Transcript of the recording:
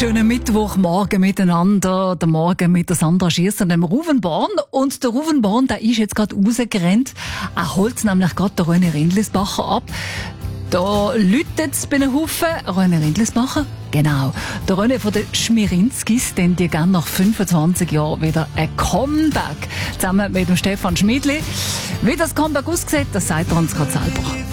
Schönen Mittwochmorgen miteinander. Der Morgen mit der Sandra Schiers und dem Ruven Born. Und der Ruven Born, der ist jetzt gerade rausgerannt. Er holt nämlich gerade den René Rindlisbacher ab. Da läutet's bei den Haufen. René Rindlisbacher? Genau. Der René von den Schmirinskis, denn die gehen nach 25 Jahren wieder ein Comeback. Zusammen mit dem Stefan Schmidli. Wie das Comeback aussieht, das sagt er uns gerade selber.